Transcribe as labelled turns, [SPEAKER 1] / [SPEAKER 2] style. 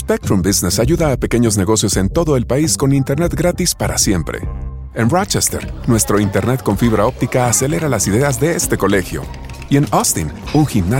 [SPEAKER 1] Spectrum Business ayuda a pequeños negocios en todo el país con internet gratis para siempre. En Rochester, nuestro internet con fibra óptica acelera las ideas de este colegio. Y en Austin, un gimnasio